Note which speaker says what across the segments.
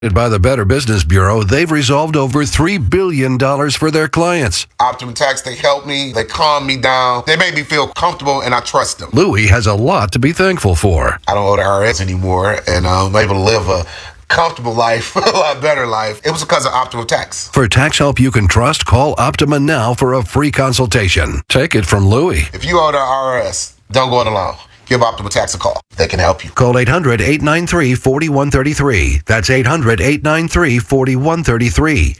Speaker 1: By the Better Business Bureau, they've resolved over $3 billion for their clients.
Speaker 2: Optimum Tax, they help me, they calm me down, they make me feel comfortable, and I trust them.
Speaker 1: Louis has a lot to be thankful for.
Speaker 2: I don't owe the IRS anymore, and I'm able to live a comfortable life, a lot better life. It was because of Optimum Tax.
Speaker 1: For tax help you can trust, call Optima now for a free consultation. Take it from Louis.
Speaker 2: If you owe the IRS, don't go it alone. Give Optima Tax a call. They can help you.
Speaker 1: Call 800-893-4133. That's 800-893-4133.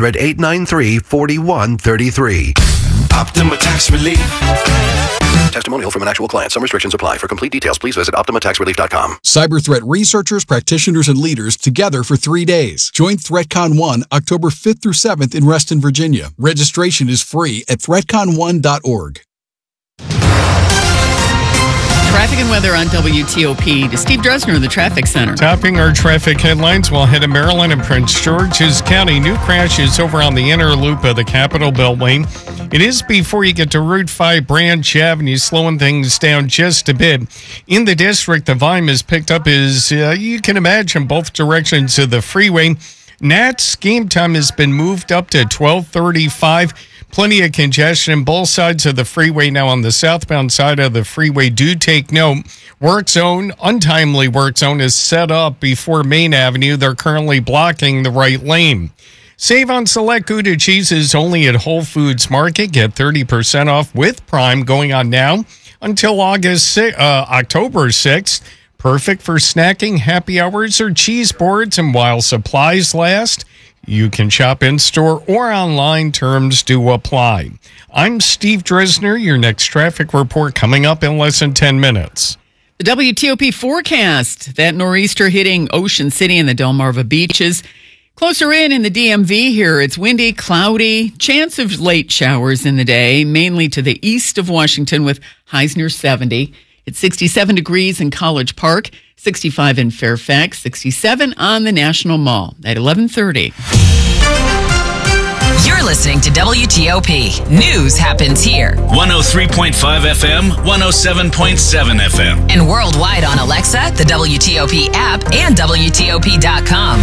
Speaker 1: 800-893-4133.
Speaker 3: Optima Tax Relief.
Speaker 1: Testimonial from an actual client. Some restrictions apply. For complete details, please visit OptimaTaxRelief.com.
Speaker 4: Cyber threat researchers, practitioners, and leaders together for 3 days. Join ThreatCon 1 October 5th through 7th in Reston, Virginia. Registration is free at threatcon1.org.
Speaker 5: Traffic and weather on WTOP. To Steve Dresner in the Traffic Center.
Speaker 6: Topping our traffic headlines, we'll head to Maryland and Prince George's County. New crashes over on the inner loop of the Capitol Beltway. It is before you get to Route 5 Branch Avenue, slowing things down just a bit. In the district, the volume is picked up as you can imagine both directions of the freeway. Nat's game time has been moved up to 12:35. Plenty of congestion on both sides of the freeway. Now on the southbound side of the freeway, do take note. Work zone, untimely work zone is set up before Main Avenue. They're currently blocking the right lane. Save on select Gouda cheeses only at Whole Foods Market. Get 30% off with Prime going on now until October 6th. Perfect for snacking, happy hours, or cheese boards. And while supplies last, you can shop in-store or online. Terms do apply. I'm Steve Dresner. Your next traffic report coming up in less than 10 minutes.
Speaker 5: The WTOP forecast, that nor'easter hitting Ocean City and the Delmarva beaches. Closer in the DMV here, it's windy, cloudy, chance of late showers in the day, mainly to the east of Washington with highs near 70. It's 67 degrees in College Park, 65 in Fairfax, 67 on the National Mall at 11:30.
Speaker 7: You're listening to WTOP. News happens here.
Speaker 3: 103.5 FM, 107.7 FM.
Speaker 7: And worldwide on Alexa, the WTOP app, and WTOP.com.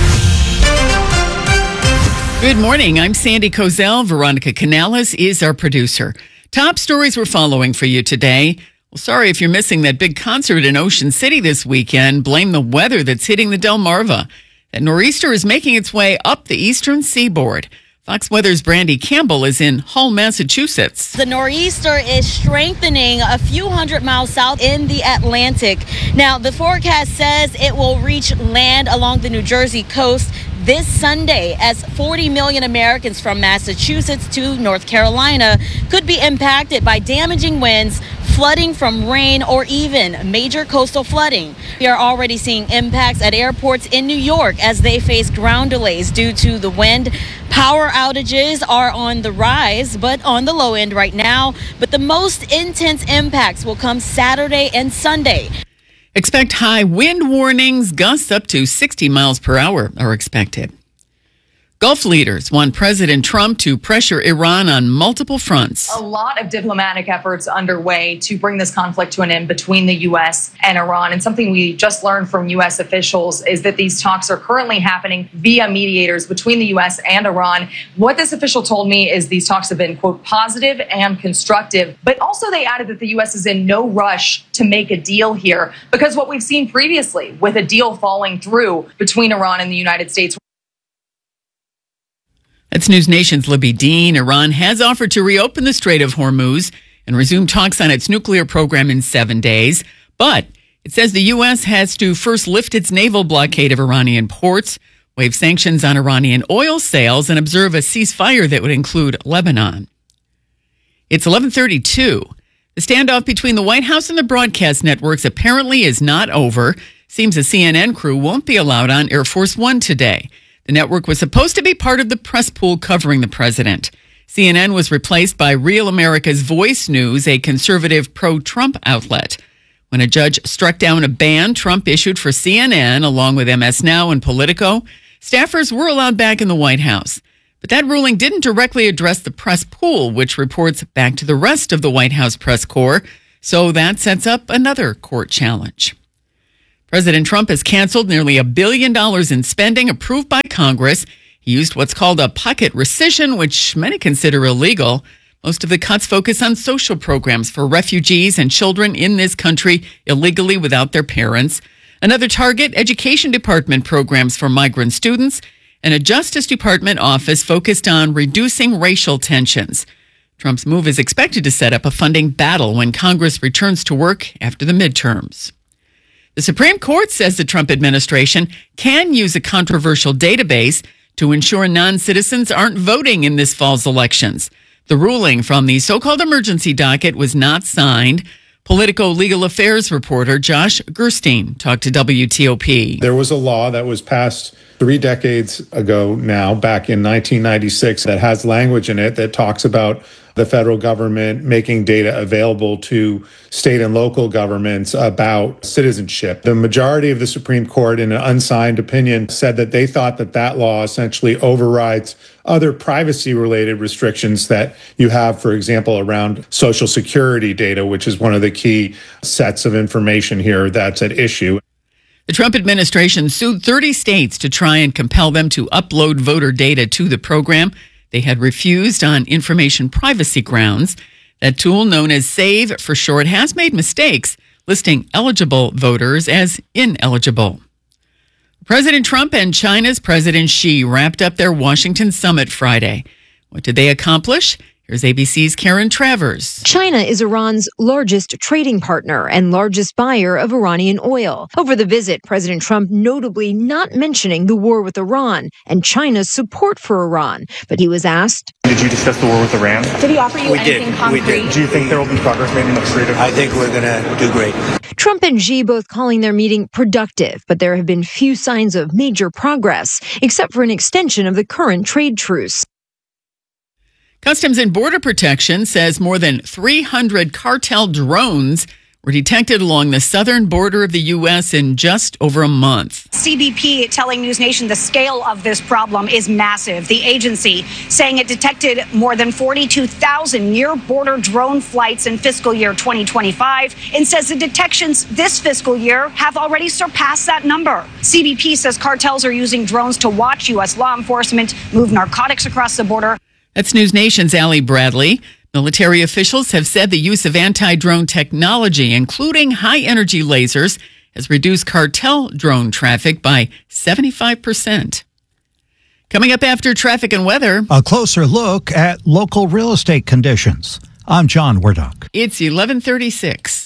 Speaker 5: Good morning. I'm Sandy Kozel. Veronica Canales is our producer. Top stories we're following for you today. Well, sorry if you're missing that big concert in Ocean City this weekend. Blame the weather that's hitting the Delmarva. That nor'easter is making its way up the eastern seaboard. Fox Weather's Brandy Campbell is in Hull, Massachusetts.
Speaker 8: The nor'easter is strengthening a few hundred miles south in the Atlantic. Now, the forecast says it will reach land along the New Jersey coast this Sunday, as 40 million Americans from Massachusetts to North Carolina could be impacted by damaging winds, flooding from rain, or even major coastal flooding. We are already seeing impacts at airports in New York as they face ground delays due to the wind. Power outages are on the rise, but on the low end right now. But the most intense impacts will come Saturday and Sunday.
Speaker 5: Expect high wind warnings. Gusts up to 60 miles per hour are expected. Gulf leaders want President Trump to pressure Iran on multiple fronts.
Speaker 9: A lot of diplomatic efforts underway to bring this conflict to an end between the U.S. and Iran. And something we just learned from U.S. officials is that these talks are currently happening via mediators between the U.S. and Iran. What this official told me is these talks have been, quote, positive and constructive. But also they added that the U.S. is in no rush to make a deal here, because what we've seen previously with a deal falling through between Iran and the United States.
Speaker 5: That's News Nation's Libby Dean. Iran has offered to reopen the Strait of Hormuz and resume talks on its nuclear program in 7 days. But it says the U.S. has to first lift its naval blockade of Iranian ports, waive sanctions on Iranian oil sales, and observe a ceasefire that would include Lebanon. It's 11:32. The standoff between the White House and the broadcast networks apparently is not over. Seems the CNN crew won't be allowed on Air Force One today. The network was supposed to be part of the press pool covering the president. CNN was replaced by Real America's Voice News, a conservative pro-Trump outlet. When a judge struck down a ban Trump issued for CNN, along with MS Now and Politico, staffers were allowed back in the White House. But that ruling didn't directly address the press pool, which reports back to the rest of the White House press corps. So that sets up another court challenge. President Trump has canceled nearly $1 billion in spending approved by Congress. He used what's called a pocket rescission, which many consider illegal. Most of the cuts focus on social programs for refugees and children in this country illegally without their parents. Another target, Education Department programs for migrant students, and a Justice Department office focused on reducing racial tensions. Trump's move is expected to set up a funding battle when Congress returns to work after the midterms. The Supreme Court says the Trump administration can use a controversial database to ensure non-citizens aren't voting in this fall's elections. The ruling from the so-called emergency docket was not signed. Politico legal affairs reporter Josh Gerstein talked to WTOP.
Speaker 10: There was a law that was passed 3 decades ago now, back in 1996, that has language in it that talks about the federal government making data available to state and local governments about citizenship. The majority of the Supreme Court, in an unsigned opinion, said that they thought that that law essentially overrides other privacy-related restrictions that you have, for example, around Social Security data, which is one of the key sets of information here that's at issue.
Speaker 5: The Trump administration sued 30 states to try and compel them to upload voter data to the program. They had refused on information privacy grounds. That tool, known as SAVE for short, has made mistakes, listing eligible voters as ineligible. President Trump and China's President Xi wrapped up their Washington summit Friday. What did they accomplish? Here's ABC's Karen Travers.
Speaker 11: China is Iran's largest trading partner and largest buyer of Iranian oil. Over the visit, President Trump notably not mentioning the war with Iran and China's support for Iran. But he was asked,
Speaker 12: "Did you discuss the war with Iran?"
Speaker 13: Did he offer you anything concrete?
Speaker 12: We did. Do you think there will be progress made in the trade?
Speaker 13: I think we're going to do great.
Speaker 11: Trump and Xi both calling their meeting productive, but there have been few signs of major progress, except for an extension of the current trade truce.
Speaker 5: Customs and Border Protection says more than 300 cartel drones were detected along the southern border of the U.S. in just over a month.
Speaker 14: CBP telling News Nation the scale of this problem is massive. The agency saying it detected more than 42,000 near-border drone flights in fiscal year 2025 and says the detections this fiscal year have already surpassed that number. CBP says cartels are using drones to watch U.S. law enforcement move narcotics across the border.
Speaker 5: That's News Nation's Allie Bradley. Military officials have said the use of anti-drone technology, including high-energy lasers, has reduced cartel drone traffic by 75%. Coming up after traffic and weather,
Speaker 15: a closer look at local real estate conditions. I'm John Wardock.
Speaker 5: It's 11:36.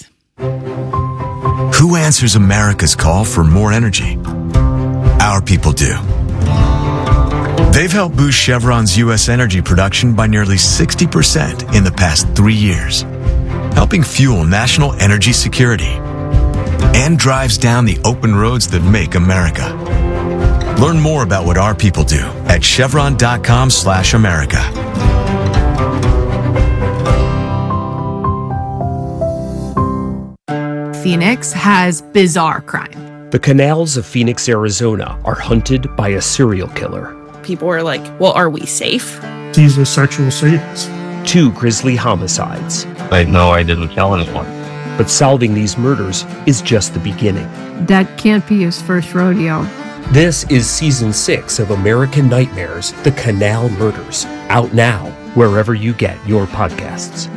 Speaker 16: Who answers America's call for more energy? Our people do. They've helped boost Chevron's U.S. energy production by nearly 60% in the past 3 years, helping fuel national energy security, and drives down the open roads that make America. Learn more about what our people do at chevron.com/America.
Speaker 17: Phoenix has bizarre crime.
Speaker 18: The canals of Phoenix, Arizona are hunted by a serial killer.
Speaker 17: People were like, well, are we safe?
Speaker 19: He's a sexual sadist.
Speaker 18: 2 grisly homicides.
Speaker 20: No, I didn't kill anyone.
Speaker 18: But solving these murders is just the beginning.
Speaker 21: That can't be his first rodeo.
Speaker 18: This is Season 6 of American Nightmares, The Canal Murders. Out now, wherever you get your podcasts.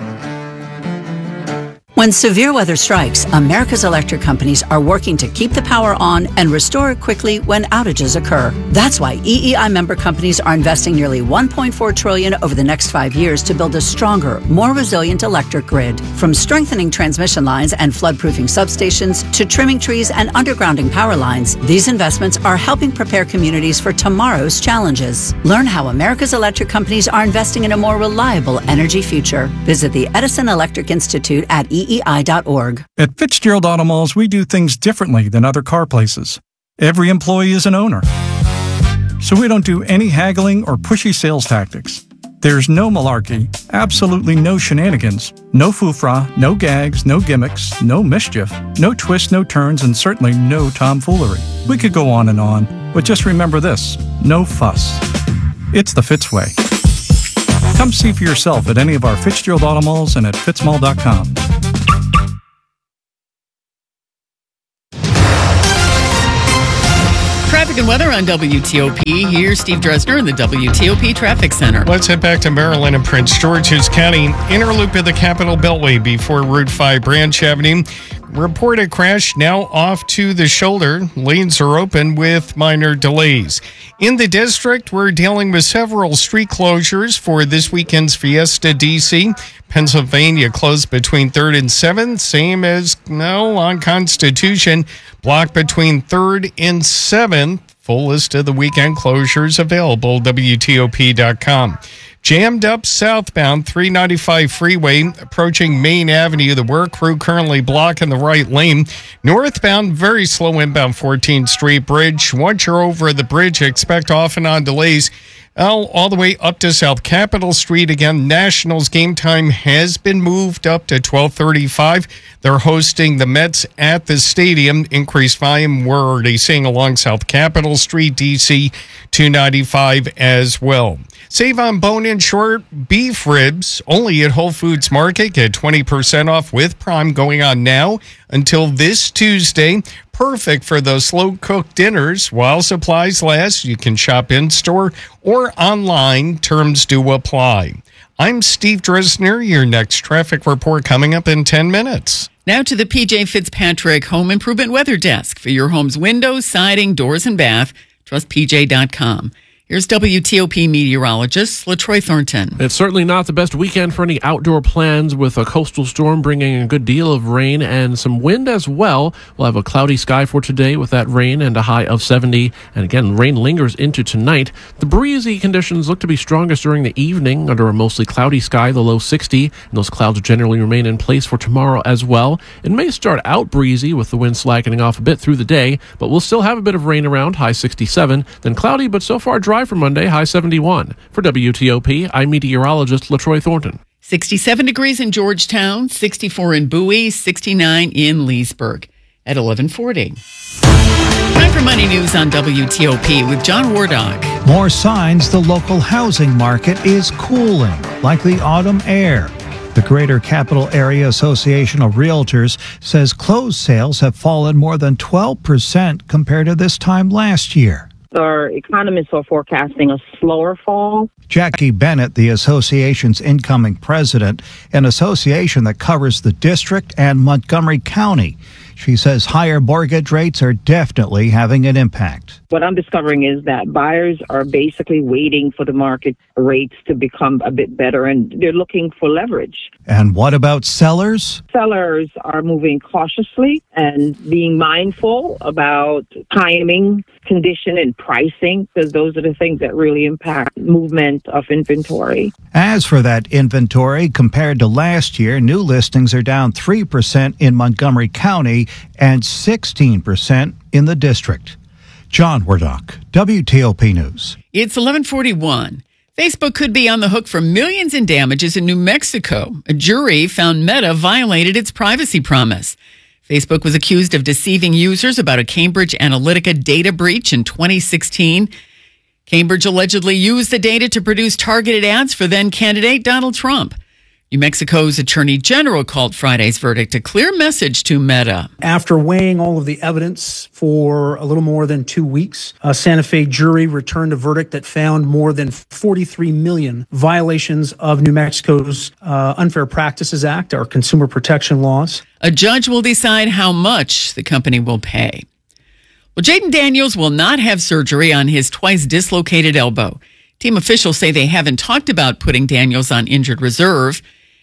Speaker 22: When severe weather strikes, America's electric companies are working to keep the power on and restore it quickly when outages occur. That's why EEI member companies are investing nearly $1.4 trillion over the next 5 years to build a stronger, more resilient electric grid. From strengthening transmission lines and flood-proofing substations to trimming trees and undergrounding power lines, these investments are helping prepare communities for tomorrow's challenges. Learn how America's electric companies are investing in a more reliable energy future. Visit the Edison Electric Institute at EEI.org.
Speaker 23: At Fitzgerald Auto Malls, we do things differently than other car places. Every employee is an owner. So we don't do any haggling or pushy sales tactics. There's no malarkey, absolutely no shenanigans, no foofra, no gags, no gimmicks, no mischief, no twists, no turns, and certainly no tomfoolery. We could go on, but just remember this, no fuss. It's the Fitz way. Come see for yourself at any of our Fitzgerald Auto Malls and at fitzmall.com.
Speaker 5: Traffic and weather on WTOP. Here's Steve Dresner in the WTOP Traffic Center.
Speaker 6: Let's head back to Maryland and Prince George's County. Inner loop of the Capitol Beltway before Route 5 Branch Avenue. Reported crash now off to the shoulder. Lanes are open with minor delays. In the district, we're dealing with several street closures for this weekend's Fiesta DC. Pennsylvania closed between 3rd and 7th, same as on Constitution. Blocked between 3rd and 7th. Full list of the weekend closures available, WTOP.com. Jammed up southbound 395 freeway approaching Main Avenue. The work crew currently blocking the right lane. Northbound, very slow inbound 14th Street Bridge. Once you're over the bridge, expect off and on delays. All the way up to South Capitol Street. Again, Nationals game time has been moved up to 12:35. They're hosting the Mets at the stadium. Increased volume we're already seeing along South Capitol Street, DC 295 as well. Save on bone-in short beef ribs only at Whole Foods Market. Get 20% off with Prime going on now until this Tuesday. Perfect for those slow-cooked dinners while supplies last. You can shop in-store or online. Terms do apply. I'm Steve Dresner. Your next traffic report coming up in 10 minutes.
Speaker 5: Now to the PJ Fitzpatrick Home Improvement Weather Desk. For your home's windows, siding, doors, and bath, trust PJ.com. Here's WTOP meteorologist LaTroy Thornton.
Speaker 1: It's certainly not the best weekend for any outdoor plans, with a coastal storm bringing a good deal of rain and some wind as well. We'll have a cloudy sky for today with that rain and a high of 70. And again, rain lingers into tonight. The breezy conditions look to be strongest during the evening under a mostly cloudy sky, the low 60. And those clouds generally remain in place for tomorrow as well. It may start out breezy with the wind slackening off a bit through the day, but we'll still have a bit of rain around, high 67. Then cloudy, but so far dry for Monday, high 71. For WTOP, I'm meteorologist LaTroy Thornton.
Speaker 5: 67 degrees in Georgetown, 64 in Bowie, 69 in Leesburg at 11:40. Time for Money News on WTOP with John Wardock.
Speaker 15: More signs the local housing market is cooling, like the autumn air. The Greater Capital Area Association of Realtors says closed sales have fallen more than 12% compared to this time last year.
Speaker 2: Our economists are forecasting a slower fall.
Speaker 15: Jackie Bennett, the association's incoming president, an association that covers the district and Montgomery County. She says higher mortgage rates are definitely having an impact.
Speaker 2: What I'm discovering is that buyers are basically waiting for the market rates to become a bit better, and they're looking for leverage.
Speaker 15: And what about sellers?
Speaker 2: Sellers are moving cautiously and being mindful about timing, condition, and pricing, because those are the things that really impact movement of inventory.
Speaker 15: As for that inventory, compared to last year, new listings are down 3% in Montgomery County and 16% in the district. John Wardock, WTOP News.
Speaker 5: It's 11:41. Facebook could be on the hook for millions in damages in New Mexico. A jury found Meta violated its privacy promise. Facebook was accused of deceiving users about a Cambridge Analytica data breach in 2016. Cambridge allegedly used the data to produce targeted ads for then-candidate Donald Trump. New Mexico's Attorney General called Friday's verdict a clear message to Meta.
Speaker 4: After weighing all of the evidence for a little more than 2 weeks, a Santa Fe jury returned a verdict that found more than 43 million violations of New Mexico's Unfair Practices Act, our consumer protection laws.
Speaker 5: A judge will decide how much the company will pay. Well, Jaden Daniels will not have surgery on his twice dislocated elbow. Team officials say they haven't talked about putting Daniels on injured reserve.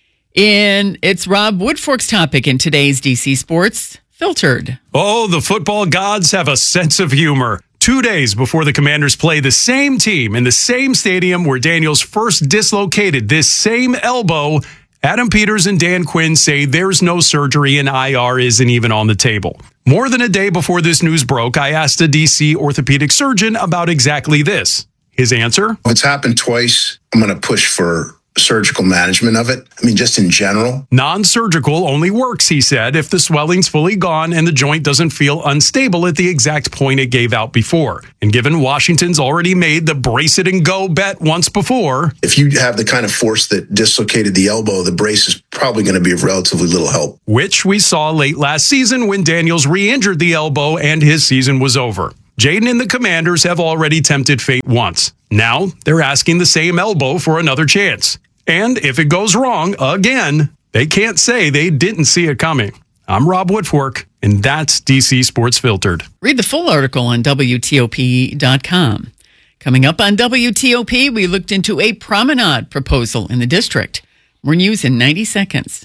Speaker 5: It's Rob Woodfork's topic in today's DC Sports Filtered.
Speaker 24: Oh, the football gods have a sense of humor. 2 days before the Commanders play the same team in the same stadium where Daniels first dislocated this same elbow, Adam Peters and Dan Quinn say there's no surgery and IR isn't even on the table. More than a day before this news broke, I asked a DC orthopedic surgeon about exactly this. His answer?
Speaker 25: It's happened twice. I'm going to push for surgical management of it. I mean, just in general.
Speaker 24: Non-surgical only works, he said, if the swelling's fully gone and the joint doesn't feel unstable at the exact point it gave out before. And given Washington's already made the brace it and go bet once before.
Speaker 25: If you have the kind of force that dislocated the elbow, the brace is probably going to be of relatively little help.
Speaker 24: Which we saw late last season when Daniels re-injured the elbow and his season was over. Jaden and the Commanders have already tempted fate once. Now they're asking the same elbow for another chance. And if it goes wrong again, they can't say they didn't see it coming. I'm Rob Woodfork, and that's DC Sports Filtered.
Speaker 5: Read the full article on WTOP.com. Coming up on WTOP, we looked into a promenade proposal in the district. More news in 90 seconds.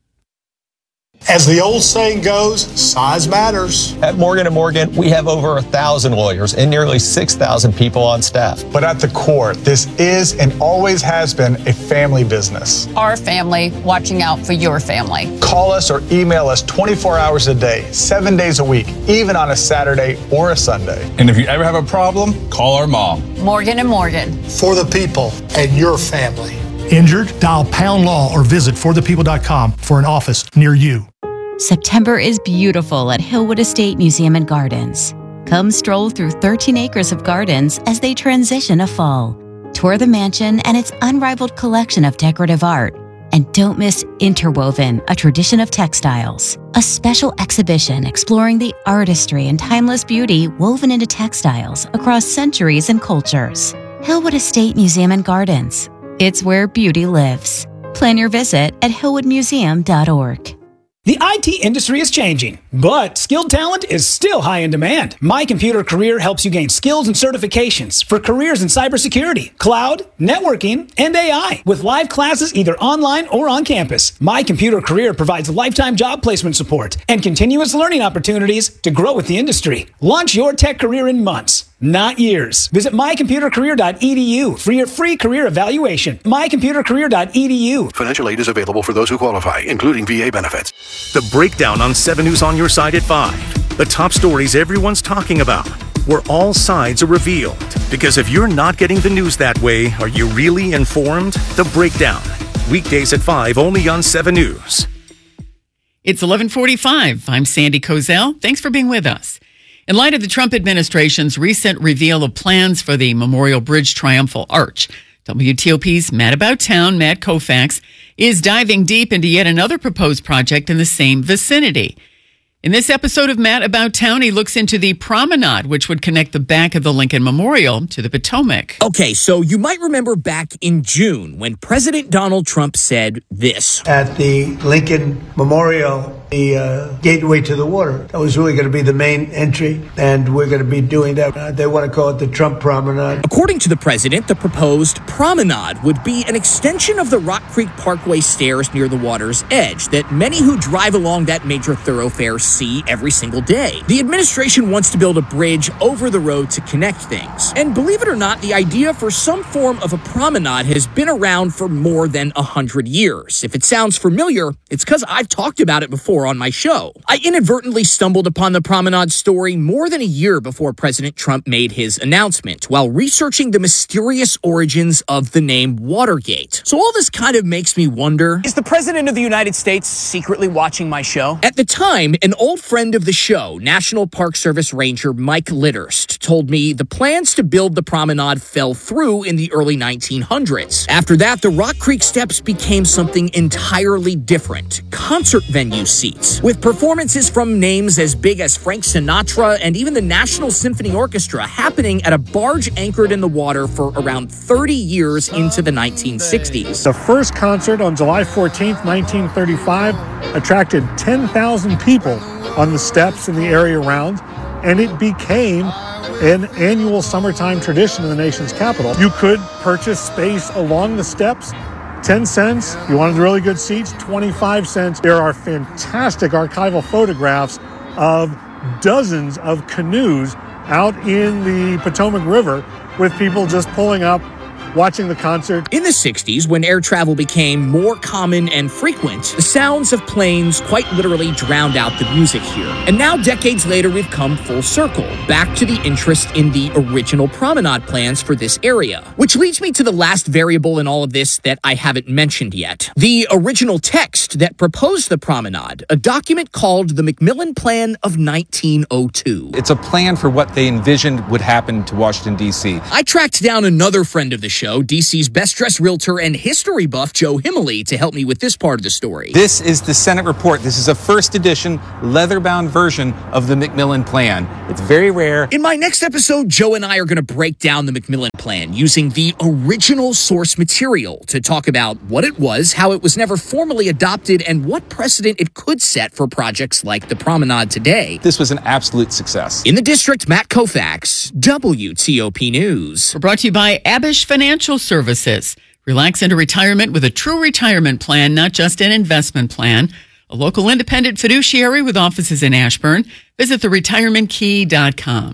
Speaker 3: As the old saying goes, size matters.
Speaker 7: At Morgan & Morgan, we have over 1,000 lawyers and nearly 6,000 people on staff.
Speaker 3: But at the core, this is and always has been a family business.
Speaker 8: Our family watching out for your family.
Speaker 3: Call us or email us 24 hours a day, 7 days a week, even on a Saturday or a Sunday.
Speaker 9: And if you ever have a problem, call our mom.
Speaker 8: Morgan & Morgan.
Speaker 3: For the people and your family.
Speaker 19: Injured? Dial Pound Law or visit forthepeople.com for an office near you.
Speaker 10: September is beautiful at Hillwood Estate Museum and Gardens. Come stroll through 13 acres of gardens as they transition to fall. Tour the mansion and its unrivaled collection of decorative art. And don't miss Interwoven, a tradition of textiles. A special exhibition exploring the artistry and timeless beauty woven into textiles across centuries and cultures. Hillwood Estate Museum and Gardens. It's where beauty lives. Plan your visit at hillwoodmuseum.org.
Speaker 26: The IT industry is changing, but skilled talent is still high in demand. My Computer Career helps you gain skills and certifications for careers in cybersecurity, cloud, networking, and AI with live classes either online or on campus. My Computer Career provides lifetime job placement support and continuous learning opportunities to grow with the industry. Launch your tech career in months, not years. Visit mycomputercareer.edu for your free career evaluation. mycomputercareer.edu.
Speaker 27: Financial aid is available for those who qualify, including VA benefits.
Speaker 28: The Breakdown on 7 News on your side at 5. The top stories everyone's talking about, where all sides are revealed. Because if you're not getting the news that way, are you really informed? The Breakdown. Weekdays at 5, only on 7 News.
Speaker 5: It's 11:45. I'm Sandy Kozel. Thanks for being with us. In light of the Trump administration's recent reveal of plans for the Memorial Bridge Triumphal Arch, WTOP's Matt About Town, Matt Koufax, is diving deep into yet another proposed project in the same vicinity. In this episode of Matt About Town, he looks into the promenade, which would connect the back of the Lincoln Memorial to the Potomac.
Speaker 29: Okay, so you might remember back in June when President Donald Trump said this.
Speaker 30: At the Lincoln Memorial, the gateway to the water, that was really going to be the main entry, and we're going to be doing that. They want to call it the Trump Promenade.
Speaker 29: According to the president, the proposed promenade would be an extension of the Rock Creek Parkway stairs near the water's edge that many who drive along that major thoroughfare see every single day. The administration wants to build a bridge over the road to connect things. And believe it or not, the idea for some form of a promenade has been around for more than 100 years. If it sounds familiar, it's because I've talked about it before on my show. I inadvertently stumbled upon the promenade story more than a year before President Trump made his announcement while researching the mysterious origins of the name Watergate. So all this kind of makes me wonder,
Speaker 31: is the President of the United States secretly watching my show?
Speaker 29: At the time, an old friend of the show, National Park Service Ranger Mike Litterst, told me the plans to build the promenade fell through in the early 1900s. After that, the Rock Creek Steps became something entirely different. Concert venue seats, with performances from names as big as Frank Sinatra and even the National Symphony Orchestra happening at a barge anchored in the water for around 30 years into the 1960s.
Speaker 19: The first concert on July 14th, 1935, attracted 10,000 people on the steps in the area around, and it became an annual summertime tradition in the nation's capital. You could purchase space along the steps, 10 cents. You wanted really good seats, 25 cents. There are fantastic archival photographs of dozens of canoes out in the Potomac River with people just pulling up, watching the concert.
Speaker 29: In the 60s, when air travel became more common and frequent, the sounds of planes quite literally drowned out the music here. And now, decades later, we've come full circle, back to the interest in the original promenade plans for this area. Which leads me to the last variable in all of this that I haven't mentioned yet. The original text that proposed the promenade, a document called the Macmillan Plan of 1902.
Speaker 32: It's a plan for what they envisioned would happen to Washington, D.C.
Speaker 29: I tracked down another friend of the show, show, DC's best-dressed realtor and history buff, Joe Himmeley, to help me with this part of the story.
Speaker 11: This is the Senate report. This is a first edition, leather-bound version of the McMillan Plan. It's very rare.
Speaker 29: In my next episode, Joe and I are going to break down the McMillan Plan using the original source material to talk about what it was, how it was never formally adopted, and what precedent it could set for projects like the Promenade today.
Speaker 11: This was an absolute success.
Speaker 29: In the district, Matt Koufax, WTOP News.
Speaker 5: We're brought to you by Abish Financial Services. Relax into retirement with a true retirement plan, not just an investment plan. A local independent fiduciary with offices in Ashburn. Visit theretirementkey.com.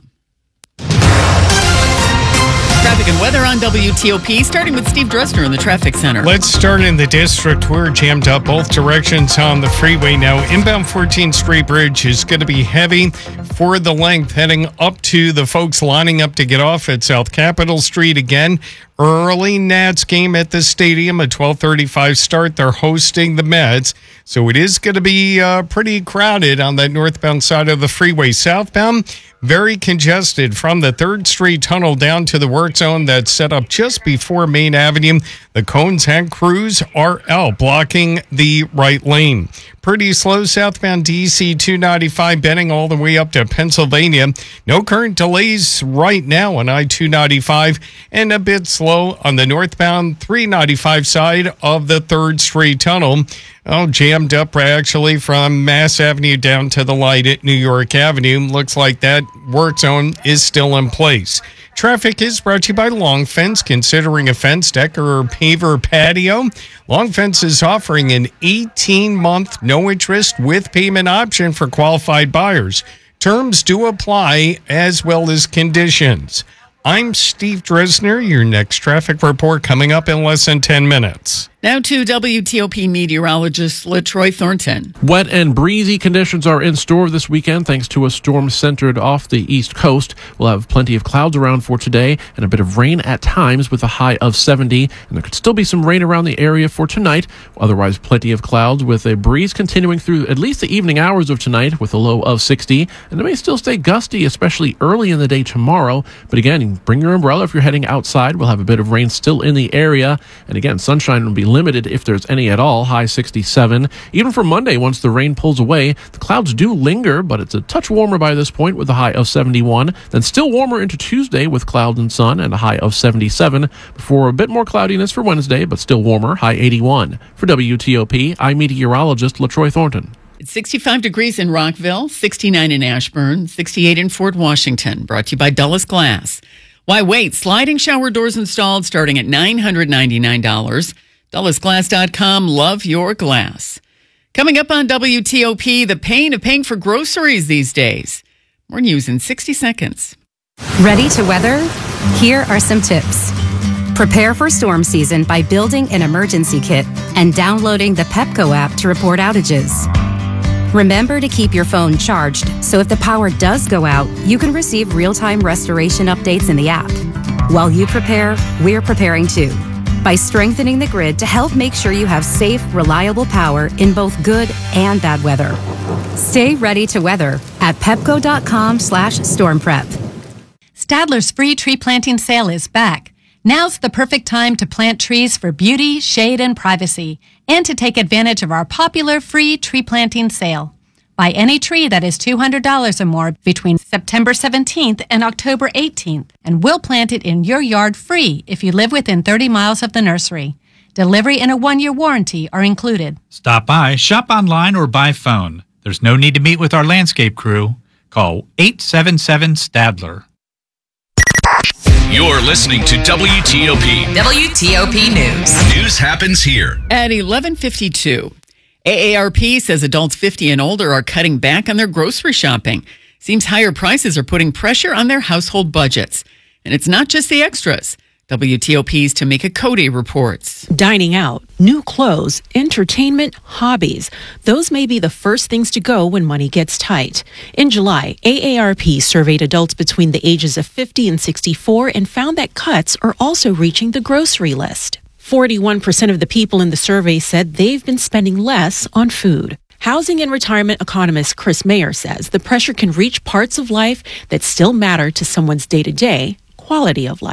Speaker 5: Traffic and weather on WTOP, starting with Steve Dresner in the traffic center.
Speaker 6: Let's start in the district. We're jammed up both directions on the freeway now. Inbound 14th Street Bridge is going to be heavy for the length, heading up to the folks lining up to get off at South Capitol Street again. Early Nats game at the stadium, a 12:35 start. They're hosting the Mets, so it is going to be pretty crowded on that northbound side of the freeway. Southbound, very congested from the 3rd Street tunnel down to the work zone that's set up just before Main Avenue. The cones and crews are out, blocking the right lane. Pretty slow southbound DC 295 bending all the way up to Pennsylvania. No current delays right now on I-295, and a bit slow on the northbound 395 side of the 3rd Street tunnel. Jammed up actually from Mass Avenue down to the light at New York Avenue. Looks like that work zone is still in place. Traffic is brought to you by Long Fence. Considering a fence, deck, or paver patio, Long Fence is offering an 18-month no-interest with payment option for qualified buyers. Terms do apply, as well as conditions. I'm Steve Dresner. Your next traffic report coming up in less than 10 minutes.
Speaker 5: Now to WTOP meteorologist LaTroy Thornton.
Speaker 1: Wet and breezy conditions are in store this weekend thanks to a storm centered off the east coast. We'll have plenty of clouds around for today and a bit of rain at times with a high of 70. And there could still be some rain around the area for tonight. Otherwise, plenty of clouds with a breeze continuing through at least the evening hours of tonight with a low of 60. And it may still stay gusty, especially early in the day tomorrow. But again, bring your umbrella if you're heading outside. We'll have a bit of rain still in the area. And again, sunshine will be limited if there's any at all, high 67. Even for Monday, once the rain pulls away, the clouds do linger, but it's a touch warmer by this point with a high of 71. Then still warmer into Tuesday with clouds and sun and a high of 77. Before a bit more cloudiness for Wednesday, but still warmer, high 81. For WTOP, I'm meteorologist LaTroy Thornton.
Speaker 5: It's 65 degrees in Rockville, 69 in Ashburn, 68 in Fort Washington. Brought to you by Dulles Glass. Why wait? Sliding shower doors installed starting at $999. DullasGlass.com. Love your glass. Coming up on WTOP, the pain of paying for groceries these days. More news in 60 seconds.
Speaker 12: Ready to weather? Here are some tips. Prepare for storm season by building an emergency kit and downloading the Pepco app to report outages. Remember to keep your phone charged, so if the power does go out, you can receive real-time restoration updates in the app. While you prepare, we're preparing too, by strengthening the grid to help make sure you have safe, reliable power in both good and bad weather. Stay ready to weather at pepco.com/stormprep.
Speaker 13: Stadler's free tree planting sale is back. Now's the perfect time to plant trees for beauty, shade, and privacy, and to take advantage of our popular free tree planting sale. Buy any tree that is $200 or more between September 17th and October 18th, and we'll plant it in your yard free if you live within 30 miles of the nursery. Delivery and a 1-year warranty are included.
Speaker 14: Stop by, shop online, or by phone. There's no need to meet with our landscape crew. Call 877-STADLER.
Speaker 16: You're listening to WTOP.
Speaker 8: WTOP News.
Speaker 16: News happens here.
Speaker 5: At 11:52, AARP says adults 50 and older are cutting back on their grocery shopping. Seems higher prices are putting pressure on their household budgets. And it's not just the extras. WTOP's Tamika Cody reports.
Speaker 17: Dining out, new clothes, entertainment, hobbies. Those may be the first things to go when money gets tight. In July, AARP surveyed adults between the ages of 50 and 64 and found that cuts are also reaching the grocery list. 41% of the people in the survey said they've been spending less on food. Housing and retirement economist Chris Mayer says the pressure can reach parts of life that still matter to someone's day-to-day quality of life.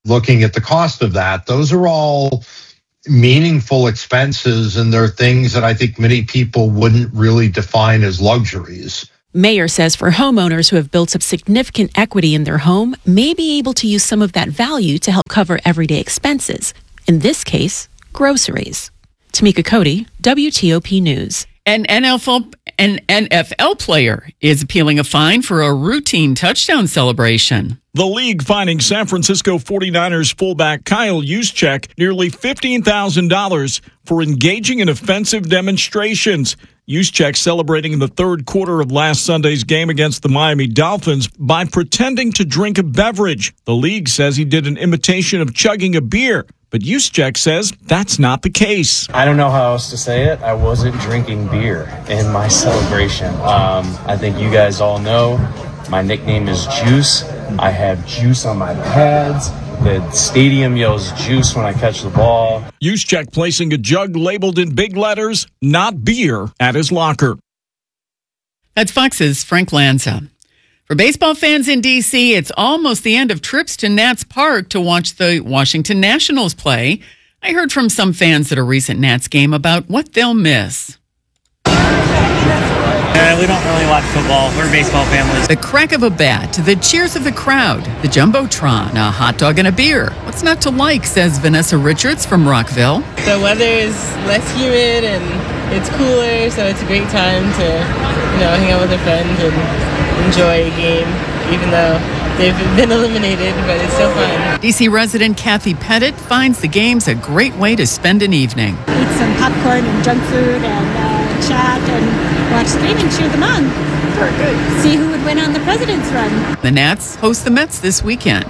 Speaker 2: looking at the cost of that, those are all meaningful expenses, and they're things that I think many people wouldn't really define as luxuries.
Speaker 17: Mayer says for homeowners who have built up significant equity in their home may be able to use some of that value to help cover everyday expenses. In this case, groceries. Tamika Cody, WTOP News.
Speaker 5: An NFL player is appealing a fine for a routine touchdown celebration.
Speaker 4: The league fining San Francisco 49ers fullback Kyle Juszczyk nearly $15,000 for engaging in offensive demonstrations. Juszczyk celebrating in the third quarter of last Sunday's game against the Miami Dolphins by pretending to drink a beverage. The league says he did an imitation of chugging a beer, but Juszczyk says that's not the case.
Speaker 7: I don't know how else to say it. I wasn't drinking beer in my celebration. I think you guys all know my nickname is Juice. I have juice on my pads. The stadium yells juice when I catch the ball.
Speaker 4: Juszczyk placing a jug labeled in big letters, not beer, at his locker.
Speaker 5: That's Fox's Frank Lanza. For baseball fans in D.C., it's almost the end of trips to Nats Park to watch the Washington Nationals play. I heard from some fans at a recent Nats game about what they'll miss.
Speaker 15: We don't really watch football. We're baseball families.
Speaker 5: The crack of a bat, the cheers of the crowd, the Jumbotron, a hot dog and a beer. What's not to like, says Vanessa Richards from Rockville.
Speaker 18: The weather is less humid and it's cooler, so it's a great time to, hang out with a friend and enjoy a game, even though they've been eliminated, but it's so fun.
Speaker 5: D.C. resident Kathy Pettit finds the games a great way to spend an evening.
Speaker 20: Eat some popcorn and junk food and chat and watch the game and cheer them on. See who would win on the President's Run.
Speaker 5: The Nats host the Mets this weekend.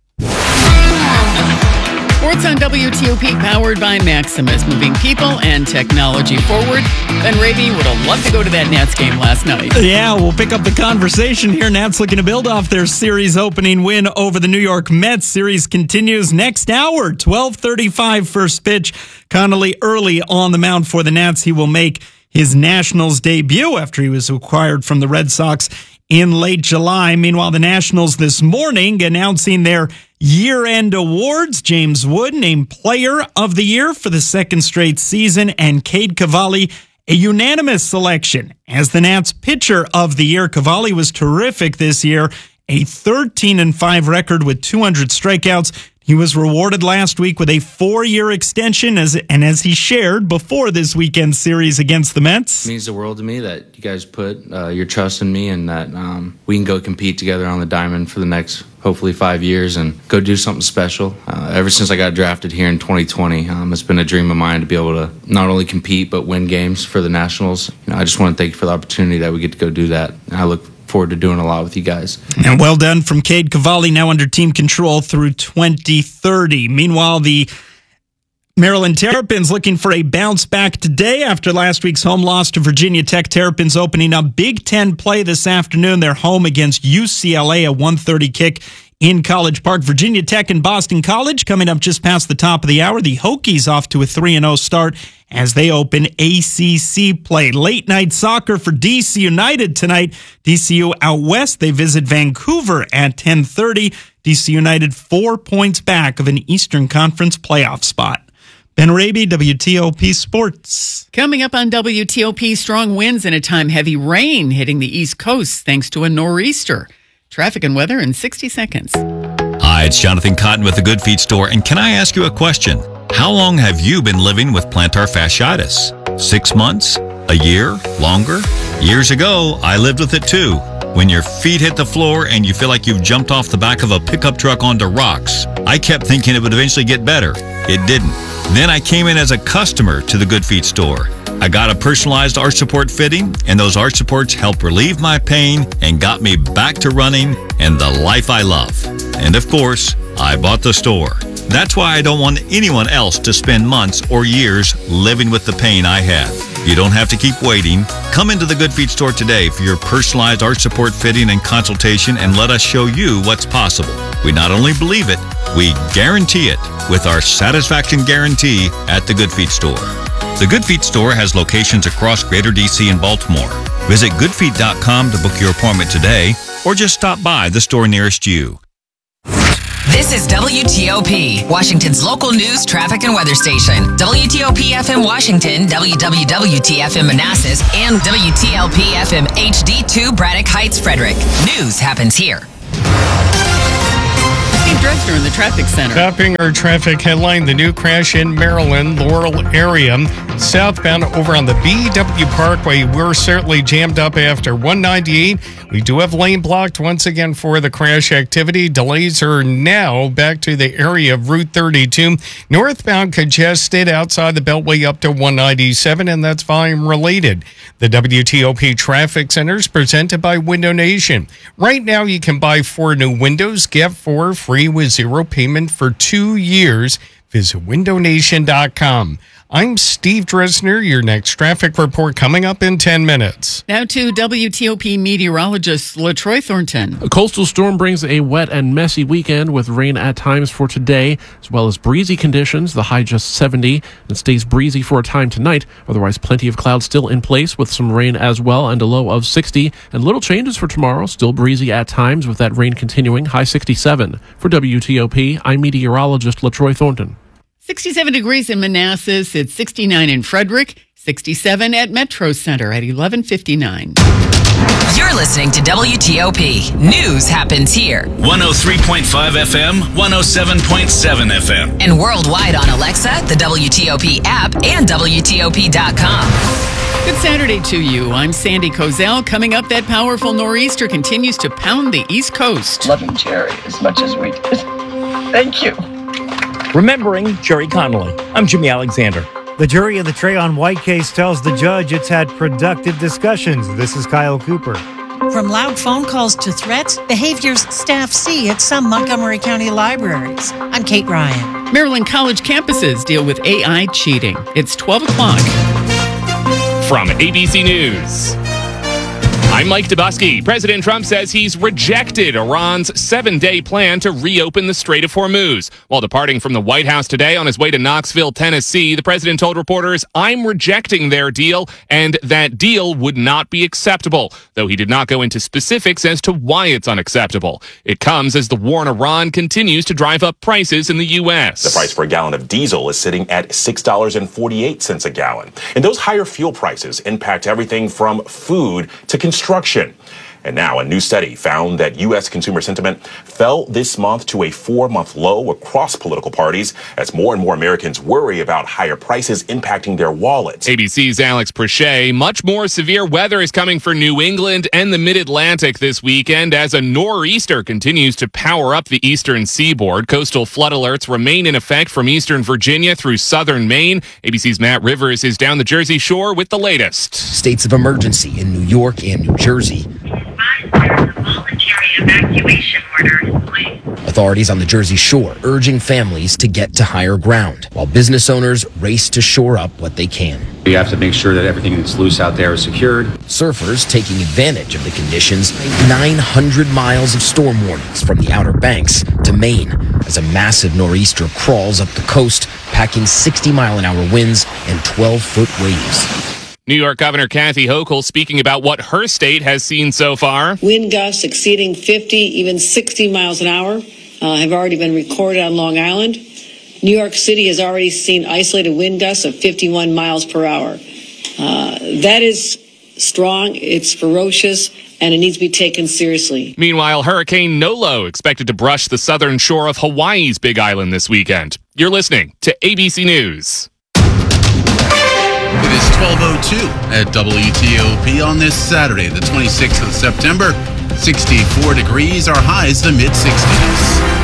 Speaker 5: Sports on WTOP, powered by Maximus, moving people and technology forward. Ben Raby would have loved to go to that Nats game last night.
Speaker 21: Yeah, we'll pick up the conversation here. Nats looking to build off their series opening win over the New York Mets. Series continues next hour, 12:35 first pitch. Connolly early on the mound for the Nats. He will make his Nationals debut after he was acquired from the Red Sox in late July. Meanwhile, the Nationals this morning announcing their year-end awards. James Wood named Player of the Year for the second straight season, and Cade Cavalli a unanimous selection as the Nats Pitcher of the Year. Cavalli was terrific this year, a 13-5 record with 200 strikeouts. He was rewarded last week with a 4-year extension, as he shared before this weekend's series against the Mets.
Speaker 22: It means the world to me that you guys put your trust in me and that we can go compete together on the diamond for the next, hopefully, 5 years and go do something special. Ever since I got drafted here in 2020, it's been a dream of mine to be able to not only compete but win games for the Nationals. I just want to thank you for the opportunity that we get to go do that. And I look forward to doing a lot with you guys.
Speaker 21: And well done from Cade Cavalli, now under team control through 2030. Meanwhile, the Maryland Terrapins looking for a bounce back today after last week's home loss to Virginia Tech. Terrapins opening up Big Ten play this afternoon. They're home against UCLA, a 1:30 kick in College Park. Virginia Tech and Boston College coming up just past the top of the hour. The Hokies off to a 3-0 start as they open ACC play. Late night soccer for DC United tonight. DCU out west. They visit Vancouver at 10:30. DC United 4 points back of an Eastern Conference playoff spot. Ben Raby, WTOP Sports.
Speaker 5: Coming up on WTOP, strong winds and at time heavy rain hitting the East Coast thanks to a nor'easter. Traffic and weather in 60 seconds.
Speaker 23: Hi, it's Jonathan Cotton with the Good Feet Store, and can I ask you a question? How long have you been living with plantar fasciitis? 6 months? A year? Longer? Years ago, I lived with it too. When your feet hit the floor and you feel like you've jumped off the back of a pickup truck onto rocks, I kept thinking it would eventually get better. It didn't. Then I came in as a customer to the Good Feet Store. I got a personalized arch support fitting, and those arch supports helped relieve my pain and got me back to running and the life I love. And of course, I bought the store. That's why I don't want anyone else to spend months or years living with the pain I have. You don't have to keep waiting. Come into the Good Feet Store today for your personalized arch support fitting and consultation, and let us show you what's possible. We not only believe it, we guarantee it with our satisfaction guarantee at the Good Feet Store. The Good Feet Store has locations across Greater DC and Baltimore. Visit goodfeet.com to book your appointment today, or just stop by the store nearest you.
Speaker 8: This is WTOP, Washington's local news, traffic, and weather station. WTOP FM Washington, WWWT FM Manassas, and WTLP FM HD2 Braddock Heights, Frederick. News happens here.
Speaker 5: Steve Dresner in the traffic center.
Speaker 6: Topping our traffic headline, the new crash in Maryland, Laurel area. Southbound over on the BW Parkway, we're certainly jammed up after 198. We do have lane blocked once again for the crash activity. Delays are now back to the area of Route 32. Northbound congested outside the Beltway up to 197, and that's volume related. The WTOP Traffic Center is presented by Window Nation. Right now, you can buy 4 new windows, get 4 free with 0 payment for 2 years. Visit windownation.com. I'm Steve Dresner. Your next traffic report coming up in 10 minutes.
Speaker 5: Now to WTOP meteorologist LaTroy Thornton.
Speaker 1: A coastal storm brings a wet and messy weekend with rain at times for today, as well as breezy conditions. The high just 70 and stays breezy for a time tonight. Otherwise, plenty of clouds still in place with some rain as well and a low of 60. And little changes for tomorrow. Still breezy at times with that rain continuing. High 67. For WTOP, I'm meteorologist LaTroy Thornton.
Speaker 5: 67 degrees in Manassas. It's 69 in Frederick. 67 at Metro Center at 11:59.
Speaker 8: You're listening to WTOP. News happens here.
Speaker 16: 103.5 FM, 107.7 FM.
Speaker 8: And worldwide on Alexa, the WTOP app, and WTOP.com.
Speaker 5: Good Saturday to you. I'm Sandy Kozel. Coming up, that powerful nor'easter continues to pound the East Coast.
Speaker 3: Loving Jerry as much as we did. Thank you.
Speaker 9: Remembering Jerry Connolly. I'm Jimmy Alexander.
Speaker 10: The jury in the Trayon White case tells the judge it's had productive discussions. This is Kyle Cooper.
Speaker 19: From loud phone calls to threats, behaviors staff see at some Montgomery County libraries. I'm Kate Ryan.
Speaker 5: Maryland college campuses deal with AI cheating. It's 12 o'clock.
Speaker 24: From ABC News, I'm Mike Dubusky. President Trump says he's rejected Iran's 7-day plan to reopen the Strait of Hormuz. While departing from the White House today on his way to Knoxville, Tennessee, the president told reporters, "I'm rejecting their deal, and that deal would not be acceptable," though he did not go into specifics as to why it's unacceptable. It comes as the war in Iran continues to drive up prices in the U.S.
Speaker 25: The price for a gallon of diesel is sitting at $6.48 a gallon. And those higher fuel prices impact everything from food to construction. And now a new study found that U.S. consumer sentiment fell this month to a 4-month low across political parties as more and more Americans worry about higher prices impacting their wallets.
Speaker 24: ABC's Alex Prochet. Much more severe weather is coming for New England and the Mid-Atlantic this weekend as a nor'easter continues to power up the eastern seaboard. Coastal flood alerts remain in effect from eastern Virginia through southern Maine. ABC's Matt Rivers is down the Jersey Shore with the latest.
Speaker 26: States of emergency in New York and New Jersey.
Speaker 27: Voluntary evacuation order in place.
Speaker 26: Authorities on the Jersey Shore urging families to get to higher ground, while business owners race to shore up what they can.
Speaker 29: We have to make sure that everything that's loose out there is secured.
Speaker 26: Surfers taking advantage of the conditions. 900 miles of storm warnings from the Outer Banks to Maine as a massive nor'easter crawls up the coast, packing 60-mile-an-hour winds and 12-foot waves.
Speaker 24: New York Governor Kathy Hochul speaking about what her state has seen so far.
Speaker 28: Wind gusts exceeding 50, even 60 miles an hour have already been recorded on Long Island. New York City has already seen isolated wind gusts of 51 miles per hour. That is strong, it's ferocious, and it needs to be taken seriously.
Speaker 24: Meanwhile, Hurricane Nolo expected to brush the southern shore of Hawaii's Big Island this weekend. You're listening to ABC News.
Speaker 30: It is 12:02 at WTOP on this Saturday, the 26th of September. 64 degrees, our highs the mid-60s.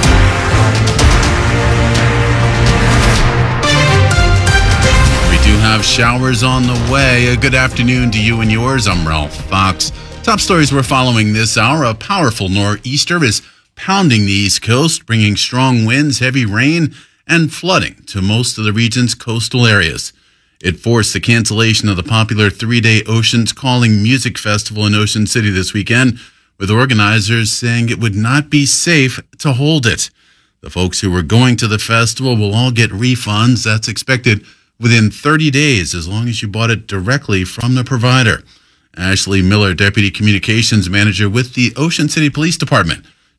Speaker 30: We do have showers on the way. A good afternoon to you and yours. I'm Ralph Fox. Top stories we're following this hour. A powerful nor'easter is pounding the East Coast, bringing strong winds, heavy rain, and flooding to most of the region's coastal areas. It forced the cancellation of the popular 3-day Oceans Calling Music Festival in Ocean City this weekend, with organizers saying it would not be safe to hold it. The folks who were going to the festival will all get refunds. That's expected within 30 days, as long as you bought it directly from the provider. Ashley Miller, Deputy Communications Manager with the Ocean City Police Department,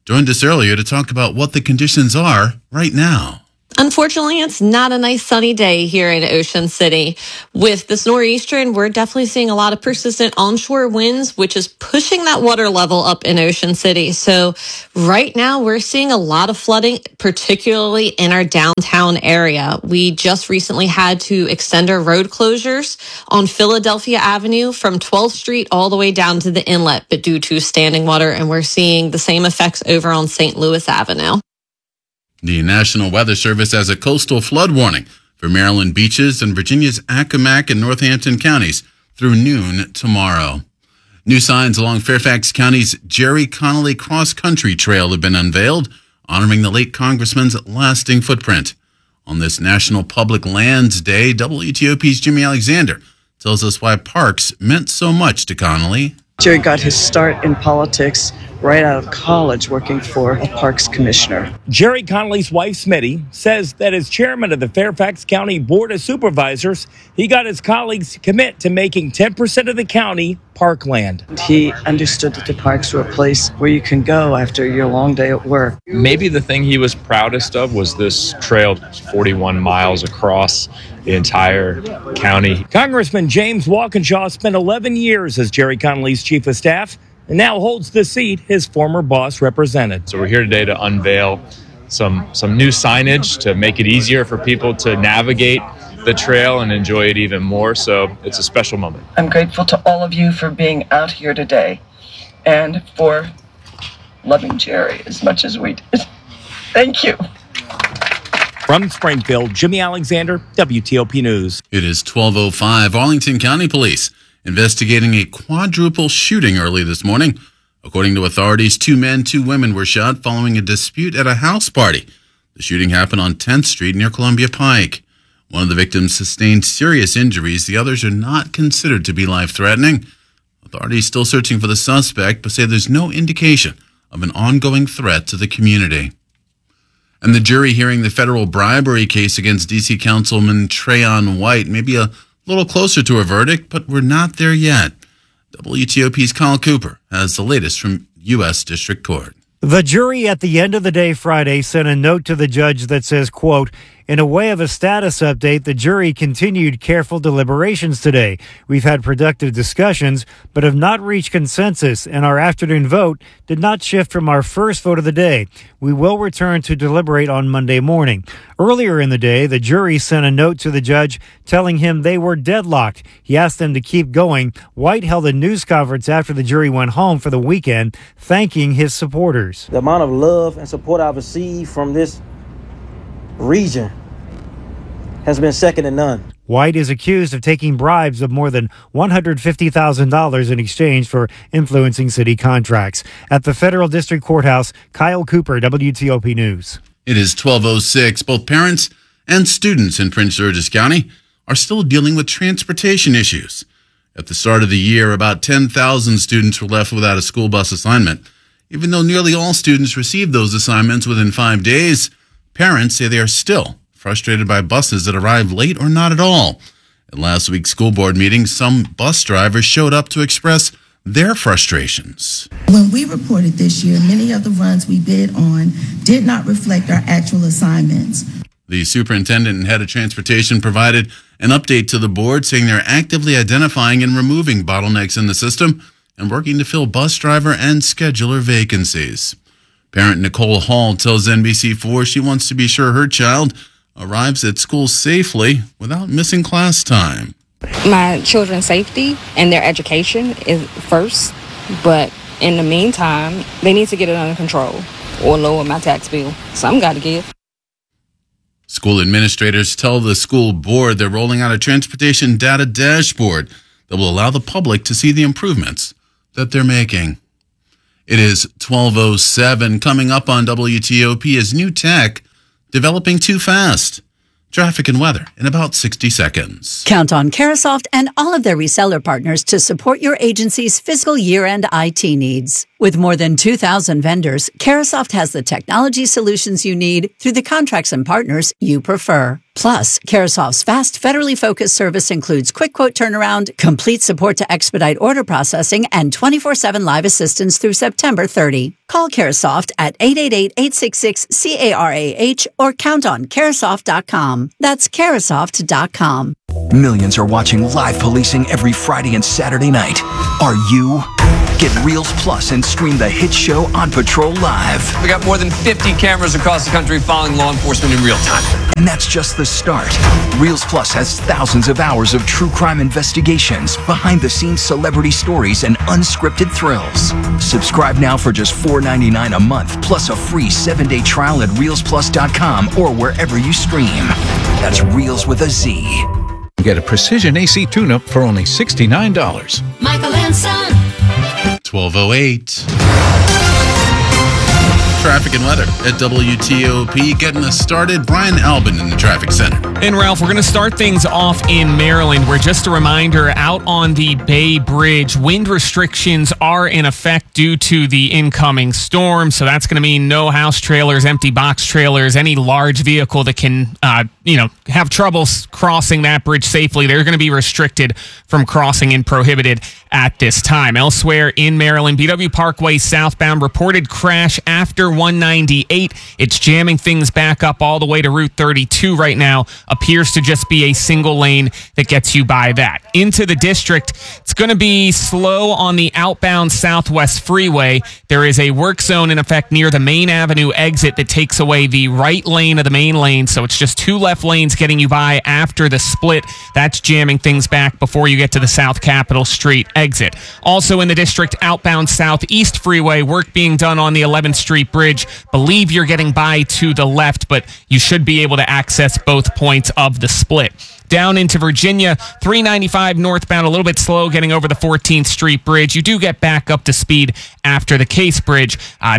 Speaker 30: joined us earlier to talk about what the conditions are right now.
Speaker 2: Unfortunately, it's not a nice sunny day here in Ocean City. With this nor'easter, we're definitely seeing a lot of persistent onshore winds, which is pushing that water level up in Ocean City. So right now, we're seeing a lot of flooding, particularly in our downtown area. We just recently had to extend our road closures on Philadelphia Avenue from 12th Street all the way down to the inlet, but due to standing water, and we're seeing the same effects over on St. Louis Avenue.
Speaker 30: The National Weather Service has a coastal flood warning for Maryland beaches and Virginia's Accomack and Northampton counties through noon tomorrow. New signs along Fairfax County's Jerry Connolly Cross Country Trail have been unveiled, honoring the late congressman's lasting footprint. On this National Public Lands Day, WTOP's Jimmy Alexander tells us why parks meant so much to Connolly.
Speaker 3: Jerry got his start in politics right out of college working for a parks commissioner.
Speaker 9: Jerry Connolly's wife, Smitty, says that as chairman of the Fairfax County Board of Supervisors, he got his colleagues to commit to making 10% of the county parkland.
Speaker 3: He understood that the parks were a place where you can go after your long day at work.
Speaker 4: Maybe the thing he was proudest of was this trail 41 miles across the entire county.
Speaker 9: Congressman James Walkinshaw spent 11 years as Jerry Connolly's chief of staff and now holds the seat his former boss represented.
Speaker 4: So we're here today to unveil some new signage to make it easier for people to navigate the trail and enjoy it even more. So it's a special moment.
Speaker 3: I'm grateful to all of you for being out here today and for loving Jerry as much as we did. Thank you.
Speaker 9: From Springfield, Jimmy Alexander, WTOP News.
Speaker 30: It is 12:05. Arlington County Police investigating a quadruple shooting early this morning. According to authorities, 2 men, 2 women were shot following a dispute at a house party. The shooting happened on 10th Street near Columbia Pike. One of the victims sustained serious injuries. The others are not considered to be life-threatening. Authorities still searching for the suspect, but say there's no indication of an ongoing threat to the community. And the jury hearing the federal bribery case against D.C. Councilman Trayon White may be a little closer to a verdict, but we're not there yet. WTOP's Kyle Cooper has the latest from U.S. District Court.
Speaker 10: The jury at the end of the day Friday sent a note to the judge that says, quote, in a way of a status update, the jury continued careful deliberations today. We've had productive discussions, but have not reached consensus, and our afternoon vote did not shift from our first vote of the day. We will return to deliberate on Monday morning. Earlier in the day, the jury sent a note to the judge telling him they were deadlocked. He asked them to keep going. White held a news conference after the jury went home for the weekend, thanking his supporters.
Speaker 7: The amount of love and support I've received from this region has been second to none.
Speaker 10: White is accused of taking bribes of more than $150,000 in exchange for influencing city contracts. At the Federal District Courthouse, Kyle Cooper, WTOP News.
Speaker 30: It is 12:06. Both parents and students in Prince George's County are still dealing with transportation issues. At the start of the year, about 10,000 students were left without a school bus assignment. Even though nearly all students received those assignments within 5 days, parents say they are still frustrated by buses that arrive late or not at all. At last week's school board meeting, some bus drivers showed up to express their frustrations.
Speaker 11: When we reported this year, many of the runs we bid on did not reflect our actual assignments.
Speaker 30: The superintendent and head of transportation provided an update to the board saying they're actively identifying and removing bottlenecks in the system and working to fill bus driver and scheduler vacancies. Parent Nicole Hall tells NBC4 she wants to be sure her child arrives at school safely without missing class time.
Speaker 12: My children's safety and their education is first, but in the meantime, they need to get it under control or lower my tax bill. Some got to give.
Speaker 30: School administrators tell the school board they're rolling out a transportation data dashboard that will allow the public to see the improvements that they're making. It is 12:07. Coming up on WTOP is new tech developing too fast. Traffic and weather in about 60 seconds.
Speaker 13: Count on Carasoft and all of their reseller partners to support your agency's fiscal year-end IT needs.
Speaker 6: With more than 2,000 vendors, Carasoft has the technology solutions you need through the contracts and partners you prefer. Plus, Carasoft's fast, federally focused service includes quick quote turnaround, complete support to expedite order processing, and 24/7 live assistance through September 30. Call Carasoft at 888-866-CARAH or count on Carasoft.com. That's Carasoft.com.
Speaker 13: Millions are watching live policing every Friday and Saturday night. Are you? Get Reels Plus and stream the hit show On Patrol live.
Speaker 14: We got more than 50 cameras across the country following law enforcement in real time.
Speaker 13: And that's just the start. Reels Plus has thousands of hours of true crime investigations, behind-the-scenes celebrity stories, and unscripted thrills. Subscribe now for just $4.99 a month, plus a free 7-day trial at ReelsPlus.com or wherever you stream. That's Reels with a Z.
Speaker 15: Get a precision AC tune-up for only $69.
Speaker 17: Michael and Son.
Speaker 30: 12:08. Traffic and weather at WTOP. Getting us started, Brian Albin in the traffic center.
Speaker 24: And Ralph, we're going to start things off in Maryland, where just a reminder, out on the Bay Bridge, wind restrictions are in effect due to the incoming storm. So that's going to mean no house trailers, empty box trailers, any large vehicle that can, have trouble crossing that bridge safely. They're going to be restricted from crossing and prohibited at this time. Elsewhere in Maryland, BW Parkway southbound reported crash after 198. It's jamming things back up all the way to Route 32 right now. Appears to just be a single lane that gets you by that. Into the district, it's going to be slow on the outbound Southwest Freeway. There is a work zone in effect near the Main Avenue exit that takes away the right lane of the main lane, so it's just two left lanes getting you by after the split. That's jamming things back before you get to the South Capitol Street exit. Also in the district, outbound Southeast Freeway, work being done on the 11th Street Bridge. Believe you're getting by to the left, but you should be able to access both points of the split. Down into Virginia, 395 northbound, a little bit slow getting over the 14th Street Bridge. You do get back up to speed after the Case Bridge.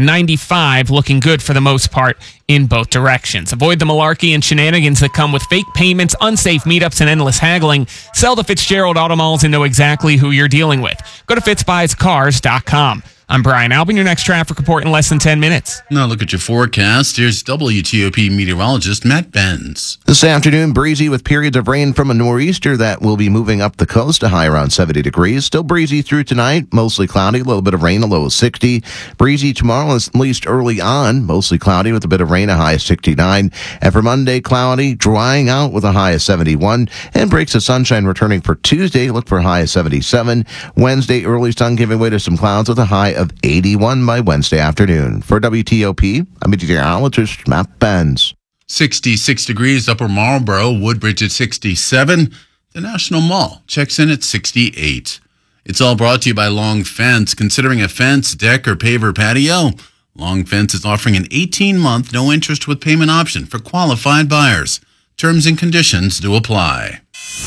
Speaker 24: 95 looking good for the most part in both directions. Avoid the malarkey and shenanigans that come with fake payments, unsafe meetups, and endless haggling. Sell the Fitzgerald Auto Malls and know exactly who you're dealing with. Go to fitzbuyscars.com. I'm Brian Albin, your next traffic report in less than 10 minutes.
Speaker 30: Now look at your forecast. Here's WTOP meteorologist Matt Benz.
Speaker 18: This afternoon, breezy with periods of rain from a nor'easter that will be moving up the coast to high around 70 degrees. Still breezy through tonight, mostly cloudy, a little bit of rain, a low of 60. Breezy tomorrow, at least early on, mostly cloudy with a bit of rain, a high of 69. And for Monday, cloudy, drying out with a high of 71. And breaks of sunshine returning for Tuesday, look for a high of 77. Wednesday, early sun giving way to some clouds with a high of 81 by Wednesday afternoon. For WTOP, I'm meteorologist Matt Benz.
Speaker 30: 66 degrees, Upper Marlboro, Woodbridge at 67. The National Mall checks in at 68. It's all brought to you by Long Fence. Considering a fence, deck, or paver patio, Long Fence is offering an 18-month no-interest with payment option for qualified buyers. Terms and conditions do apply.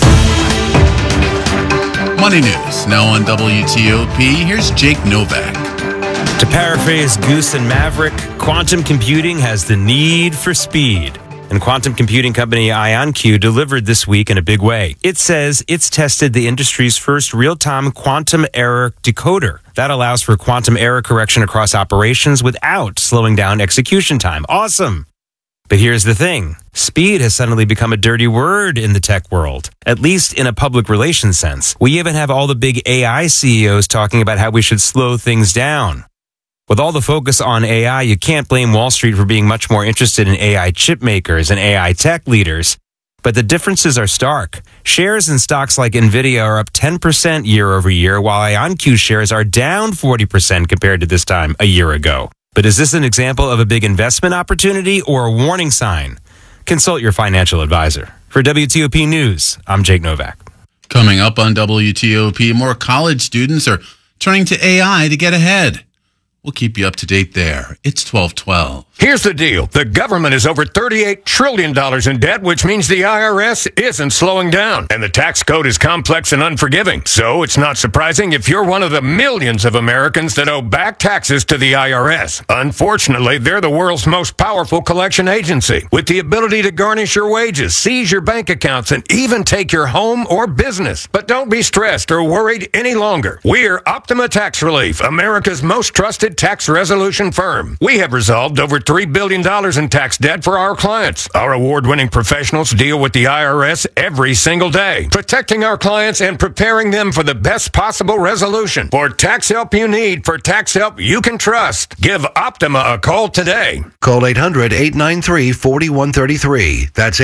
Speaker 30: Money News, now on WTOP. Here's Jake Novak.
Speaker 20: To paraphrase Goose and Maverick, quantum computing has the need for speed. And quantum computing company IonQ delivered this week in a big way. It says it's tested the industry's first real-time quantum error decoder. That allows for quantum error correction across operations without slowing down execution time. Awesome! But here's the thing. Speed has suddenly become a dirty word in the tech world, at least in a public relations sense. We even have all the big AI CEOs talking about how we should slow things down. With all the focus on AI, you can't blame Wall Street for being much more interested in AI chip makers and AI tech leaders. But the differences are stark. Shares in stocks like NVIDIA are up 10% year over year, while IonQ shares are down 40% compared to this time a year ago. But is this an example of a big investment opportunity or a warning sign? Consult your financial advisor. For WTOP News, I'm Jake Novak.
Speaker 30: Coming up on WTOP, more college students are turning to AI to get ahead. We'll keep you up to date there. It's 12:12.
Speaker 1: Here's the deal. The government is over $38 trillion in debt, which means the IRS isn't slowing down. And the tax code is complex and unforgiving. So it's not surprising if you're one of the millions of Americans that owe back taxes to the IRS. Unfortunately, they're the world's most powerful collection agency, with the ability to garnish your wages, seize your bank accounts, and even take your home or business. But don't be stressed or worried any longer. We're Optima Tax Relief, America's most trusted tax resolution firm. We have resolved over $3 billion in tax debt for our clients. Our award-winning professionals deal with the IRS every single day, protecting our clients and preparing them for the best possible resolution. For tax help you need, for tax help you can trust, give Optima a call today.
Speaker 5: Call 800-893-4133. That's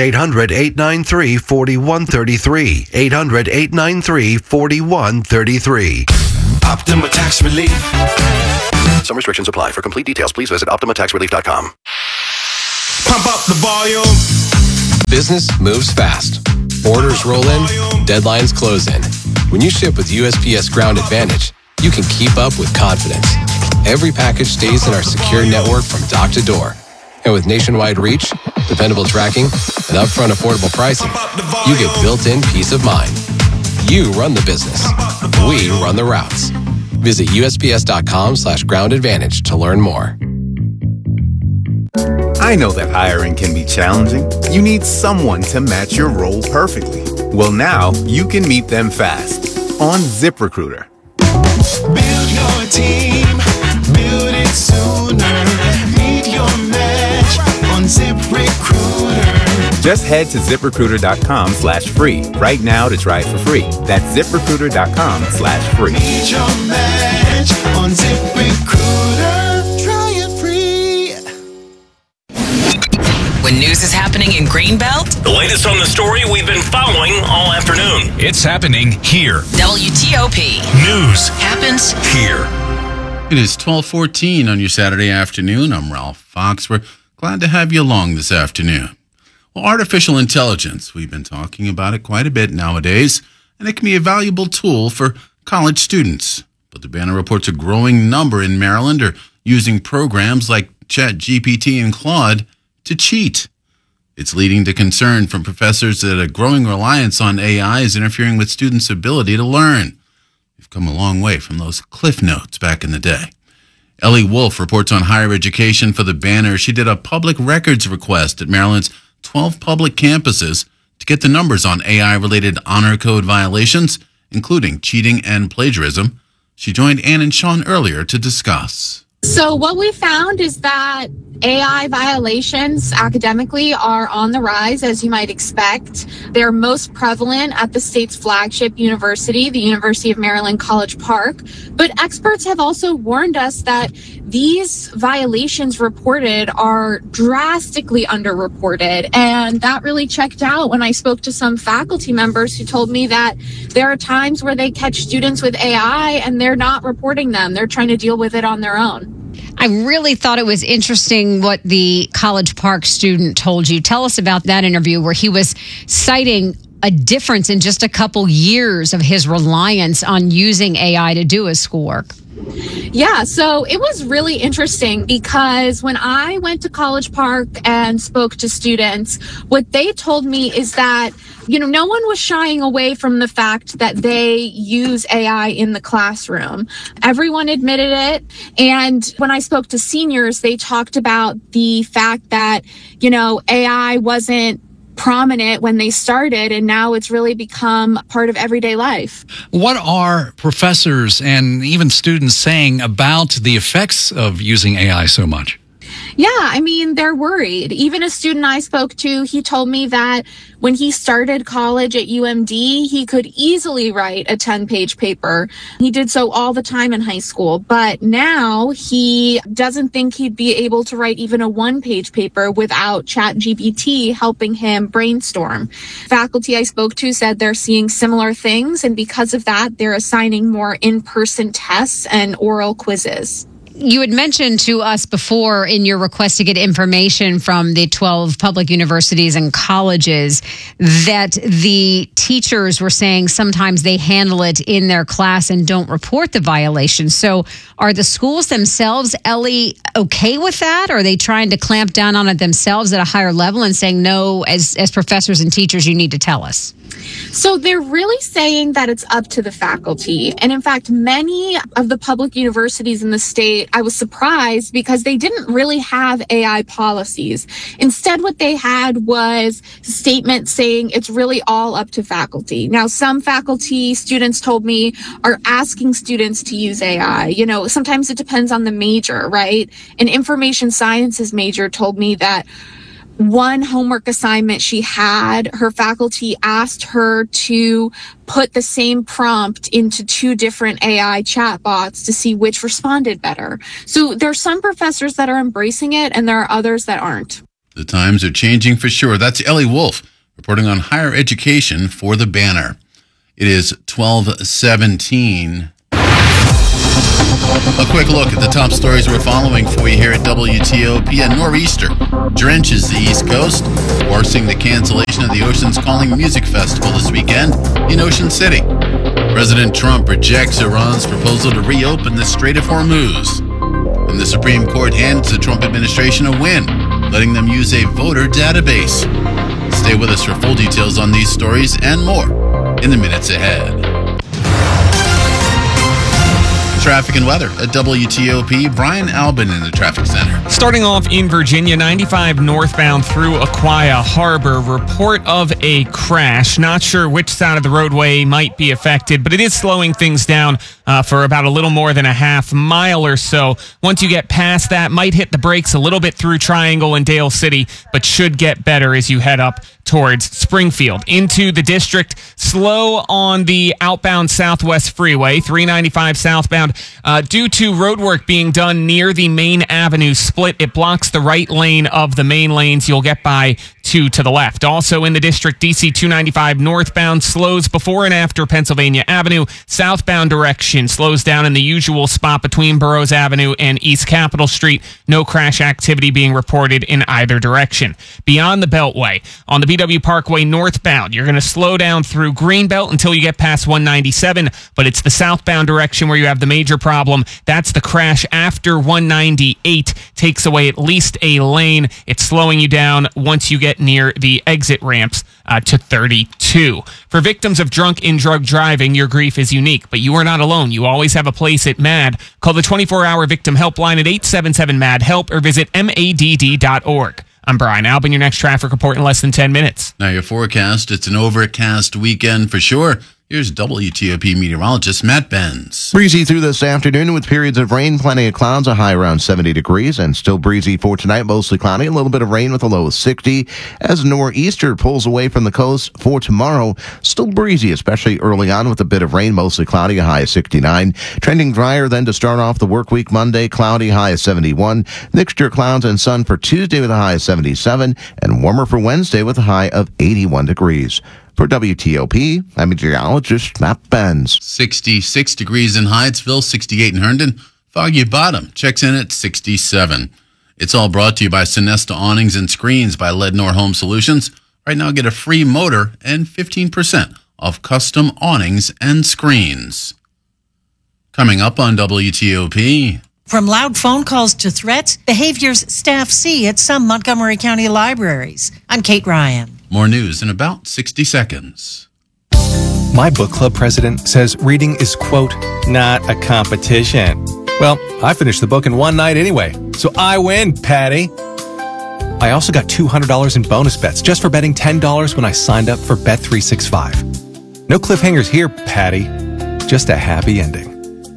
Speaker 5: 800-893-4133. 800-893-4133.
Speaker 8: Optima Tax Relief.
Speaker 5: Some restrictions apply. For complete details, please visit OptimaTaxRelief.com.
Speaker 8: Pump up the volume.
Speaker 16: Business moves fast. Orders roll in, deadlines close in. When you ship with USPS Ground Advantage, you can keep up with confidence. Every package stays in our secure network from dock to door. And with nationwide reach, dependable tracking, and upfront affordable pricing, you get built-in peace of mind. You run the business. We run the routes. Visit USPS.com/Ground Advantage to learn more.
Speaker 17: I know that hiring can be challenging. You need someone to match your role perfectly. Well, now you can meet them fast on ZipRecruiter.
Speaker 8: Build your team. Build it sooner. Meet your match on ZipRecruiter.
Speaker 17: Just head to ZipRecruiter.com/free right now to try it for free. That's ZipRecruiter.com/free.
Speaker 8: Meet your match on ZipRecruiter. Try it free.
Speaker 19: When news is happening in Greenbelt,
Speaker 21: the latest on the story we've been following all afternoon. It's happening here.
Speaker 19: WTOP.
Speaker 21: News
Speaker 19: happens
Speaker 21: here.
Speaker 30: It is 12:14 on your Saturday afternoon. I'm Ralph Fox. We're glad to have you along this afternoon. Well, artificial intelligence, we've been talking about it quite a bit nowadays, and it can be a valuable tool for college students. But the Banner reports a growing number in Maryland are using programs like ChatGPT and Claude to cheat. It's leading to concern from professors that a growing reliance on AI is interfering with students' ability to learn. We've come a long way from those cliff notes back in the day. Ellie Wolf reports on higher education for the Banner. She did a public records request at Maryland's 12 public campuses to get the numbers on AI-related honor code violations, including cheating and plagiarism. She joined Ann and Sean earlier to discuss.
Speaker 22: So what we found is that AI violations academically are on the rise, as you might expect. They're most prevalent at the state's flagship university, the University of Maryland College Park. But experts have also warned us that these violations reported are drastically underreported. And that really checked out when I spoke to some faculty members who told me that there are times where they catch students with AI and they're not reporting them. They're trying to deal with it on their own.
Speaker 23: I really thought it was interesting what the College Park student told you. Tell us about that interview where he was citing a difference in just a couple years of his reliance on using AI to do his schoolwork.
Speaker 22: Yeah, so it was really interesting because when I went to College Park and spoke to students, what they told me is that, no one was shying away from the fact that they use AI in the classroom. Everyone admitted it. And when I spoke to seniors, they talked about the fact that, AI wasn't prominent when they started, and now it's really become part of everyday life.
Speaker 25: What are professors and even students saying about the effects of using AI so much?
Speaker 22: Yeah, they're worried. Even a student I spoke to, he told me that when he started college at UMD, he could easily write a 10-page paper. He did so all the time in high school, but now he doesn't think he'd be able to write even a 1-page paper without ChatGPT helping him brainstorm. Faculty I spoke to said they're seeing similar things, and because of that, they're assigning more in-person tests and oral quizzes.
Speaker 23: You had mentioned to us before in your request to get information from the 12 public universities and colleges that the teachers were saying sometimes they handle it in their class and don't report the violation. So are the schools themselves, Ellie, okay with that? Or are they trying to clamp down on it themselves at a higher level and saying, no, as professors and teachers, you need to tell us?
Speaker 22: So they're really saying that it's up to the faculty. And in fact, many of the public universities in the state, I was surprised because they didn't really have AI policies. Instead, what they had was statements saying it's really all up to faculty. Now, some faculty, students told me, are asking students to use AI. You know, sometimes it depends on the major, right? An information sciences major told me that one homework assignment she had, her faculty asked her to put the same prompt into 2 different AI chatbots to see which responded better. So there are some professors that are embracing it, and there are others that aren't.
Speaker 30: The times are changing for sure. That's Ellie Wolf reporting on higher education for The Banner. It is 12:17. A quick look at the top stories we're following for you here at WTOP. A nor'easter drenches the East Coast, forcing the cancellation of the Oceans Calling Music Festival this weekend in Ocean City. President Trump rejects Iran's proposal to reopen the Strait of Hormuz. And the Supreme Court hands the Trump administration a win, letting them use a voter database. Stay with us for full details on these stories and more in the minutes ahead. Traffic and weather at WTOP. Brian Albin in the traffic center.
Speaker 24: Starting off in Virginia, 95 northbound through Aquia Harbor. Report of a crash. Not sure which side of the roadway might be affected, but it is slowing things down for about a little more than a half mile or so. Once you get past that, might hit the brakes a little bit through Triangle and Dale City, but should get better as you head up towards Springfield. Into the district, slow on the outbound Southwest Freeway, 395 southbound. Due to road work being done near the Main Avenue split, it blocks the right lane of the main lanes. You'll get by 2 to the left. Also in the district, DC 295 northbound slows before and after Pennsylvania Avenue. Southbound direction slows down in the usual spot between Burroughs Avenue and East Capitol Street. No crash activity being reported in either direction. Beyond the Beltway, on the BW Parkway northbound, you're going to slow down through Greenbelt until you get past 197, but it's the southbound direction where you have the major problem. That's the crash after 198. Takes away at least a lane. It's slowing you down once you get near the exit ramps to 32. For victims of drunk and drug driving, your grief is unique, but you are not alone. You always have a place at MAD. Call the 24-hour victim helpline at 877-MAD-HELP or visit MADD.org. I'm Brian Albin, your next traffic report in less than 10 minutes.
Speaker 30: Now your forecast, it's an overcast weekend for sure. Here's WTOP meteorologist Matt Benz.
Speaker 18: Breezy through this afternoon with periods of rain, plenty of clouds, a high around 70 degrees, and still breezy for tonight, mostly cloudy, a little bit of rain with a low of 60. As nor'easter pulls away from the coast for tomorrow, still breezy, especially early on with a bit of rain, mostly cloudy, a high of 69. Trending drier then to start off the work week Monday, cloudy, high of 71. Mixture of clouds and sun for Tuesday with a high of 77, and warmer for Wednesday with a high of 81 degrees. For WTOP, I'm meteorologist Matt Benz.
Speaker 30: 66 degrees in Hyattsville, 68 in Herndon. Foggy Bottom checks in at 67. It's all brought to you by Sonesta Awnings and Screens by Lednor Home Solutions. Right now, get a free motor and 15% off custom awnings and screens. Coming up on WTOP.
Speaker 2: From loud phone calls to threats, behaviors staff see at some Montgomery County libraries. I'm Kate Ryan.
Speaker 30: More news in about 60 seconds.
Speaker 3: My book club president says reading is, quote, not a competition. Well, I finished the book in one night anyway, so I win, Patty. I also got $200 in bonus bets just for betting $10 when I signed up for Bet365. No cliffhangers here, Patty. Just a happy ending.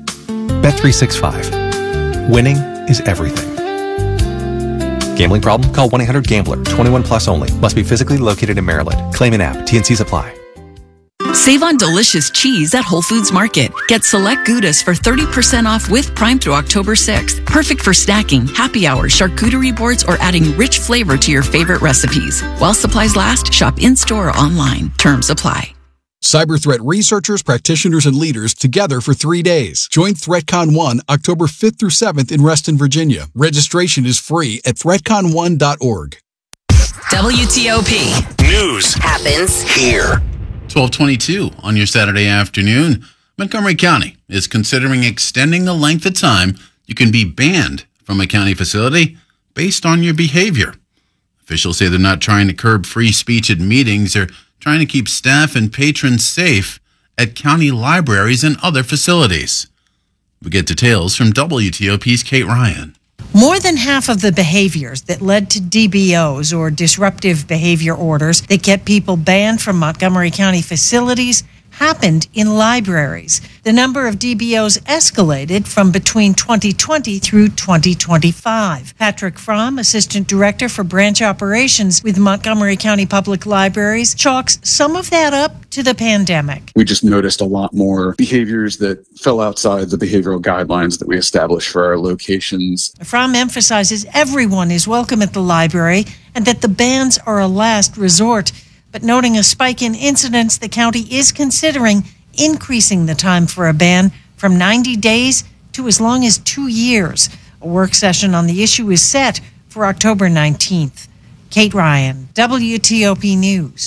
Speaker 3: Bet365. Winning is everything. Gambling problem? Call 1-800-GAMBLER. 21 plus only. Must be physically located in Maryland. Claim in app. T&Cs apply.
Speaker 4: Save on delicious cheese at Whole Foods Market. Get select Goudas for 30% off with Prime through October 6th. Perfect for snacking, happy hours, charcuterie boards, or adding rich flavor to your favorite recipes. While supplies last, shop in-store or online. Terms apply.
Speaker 6: Cyber threat researchers, practitioners, and leaders together for 3 days. Join ThreatCon 1 October 5th through 7th in Reston, Virginia. Registration is free at threatcon1.org.
Speaker 19: WTOP.
Speaker 21: News
Speaker 19: happens
Speaker 30: here. 12:22 on your Saturday afternoon. Montgomery County is considering extending the length of time you can be banned from a county facility based on your behavior. Officials say they're not trying to curb free speech at meetings. They're trying to keep staff and patrons safe at county libraries and other facilities. We get details from WTOP's Kate Ryan.
Speaker 2: More than half of the behaviors that led to DBOs, or disruptive behavior orders, that get people banned from Montgomery County facilities happened in libraries. The number of DBOs escalated from between 2020 through 2025. Patrick Fromm, Assistant Director for Branch Operations with Montgomery County Public Libraries, chalks some of that up to the pandemic.
Speaker 7: We just noticed a lot more behaviors that fell outside the behavioral guidelines that we established for our locations.
Speaker 2: Fromm emphasizes everyone is welcome at the library and that the bans are a last resort. But noting a spike in incidents, the county is considering increasing the time for a ban from 90 days to as long as 2 years. A work session on the issue is set for October 19th. Kate Ryan, WTOP News.